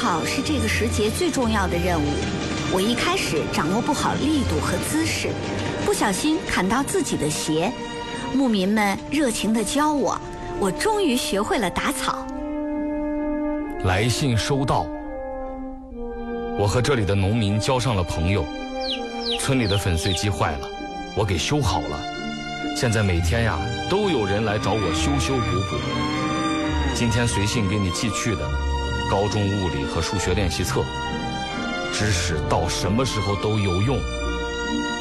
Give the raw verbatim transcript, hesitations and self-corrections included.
草是这个时节最重要的任务。我一开始掌握不好力度和姿势，不小心砍到自己的鞋。牧民们热情地教我，我终于学会了打草。 来信收到，我和这里的农民交上了朋友。村里的粉碎机坏了，我给修好了。现在每天呀，都有人来找我修修补补。今天随信给你寄去的高中物理和数学练习册，知识到什么时候都有用。